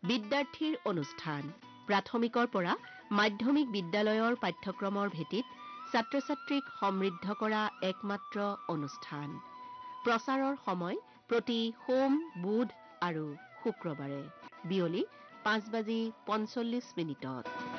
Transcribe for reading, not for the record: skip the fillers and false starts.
বিদ্যাৰ্থীৰ অনুষ্ঠান প্ৰাথমিকৰ পৰা মাধ্যমিক বিদ্যালয়ৰ পাঠ্যক্ৰমৰ ভেটিত ছাত্ৰ-ছাত্ৰীক সমৃদ্ধ কৰা একমাত্ৰ অনুষ্ঠান প্ৰচাৰৰ সময় প্ৰতি সোম বুধ আৰু শুক্ৰবাৰে বিয়লি 5:45 মিনিটত